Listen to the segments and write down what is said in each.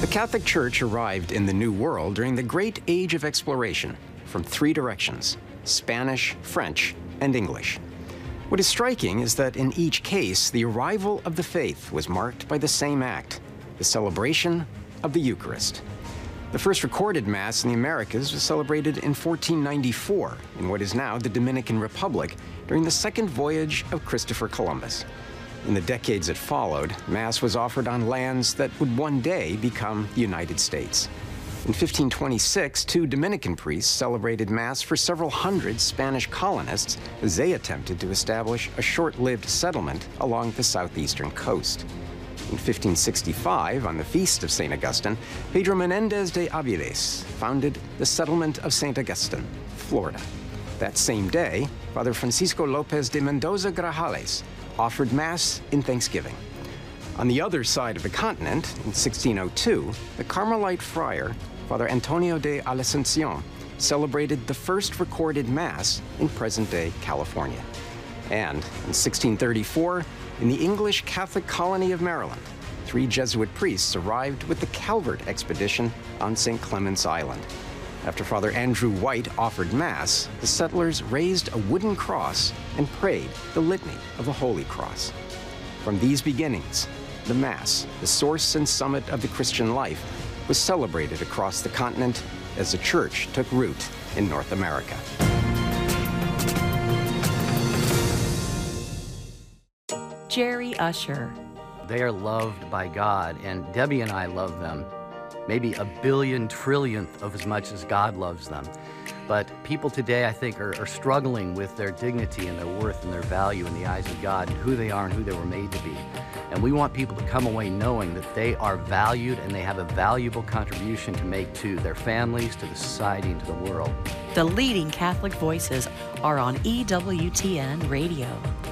The Catholic Church arrived in the New World during the Great Age of Exploration from three directions: Spanish, French, and English. What is striking is that in each case, the arrival of the faith was marked by the same act, the celebration of the Eucharist. The first recorded Mass in the Americas was celebrated in 1494 in what is now the Dominican Republic during the second voyage of Christopher Columbus. In the decades that followed, Mass was offered on lands that would one day become the United States. In 1526, two Dominican priests celebrated Mass for several hundred Spanish colonists as they attempted to establish a short-lived settlement along the southeastern coast. In 1565, on the feast of St. Augustine, Pedro Menendez de Aviles founded the settlement of St. Augustine, Florida. That same day, Father Francisco Lopez de Mendoza Grajales offered Mass in thanksgiving. On the other side of the continent, in 1602, the Carmelite friar, Father Antonio de Alencion, celebrated the first recorded Mass in present-day California. And in 1634, in the English Catholic colony of Maryland, three Jesuit priests arrived with the Calvert expedition on St. Clement's Island. After Father Andrew White offered Mass, the settlers raised a wooden cross and prayed the Litany of the Holy Cross. From these beginnings, the Mass, the source and summit of the Christian life, was celebrated across the continent as the Church took root in North America. Jerry Usher. They are loved by God, and Debbie and I love them. Maybe a billion trillionth of as much as God loves them. But people today, I think, are struggling with their dignity and their worth and their value in the eyes of God, and who they are and who they were made to be. And we want people to come away knowing that they are valued and they have a valuable contribution to make to their families, to the society, and to the world. The leading Catholic voices are on EWTN Radio.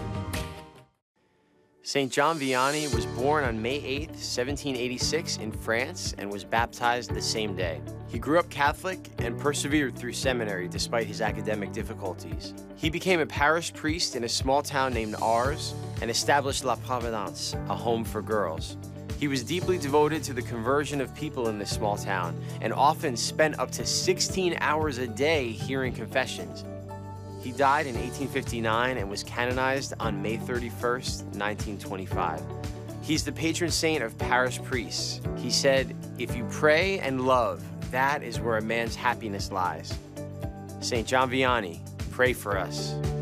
St. John Vianney was born on May 8, 1786 in France and was baptized the same day. He grew up Catholic and persevered through seminary despite his academic difficulties. He became a parish priest in a small town named Ars and established La Providence, a home for girls. He was deeply devoted to the conversion of people in this small town and often spent up to 16 hours a day hearing confessions. He died in 1859 and was canonized on May 31st, 1925. He's the patron saint of parish priests. He said, "If you pray and love, that is where a man's happiness lies." St. John Vianney, pray for us.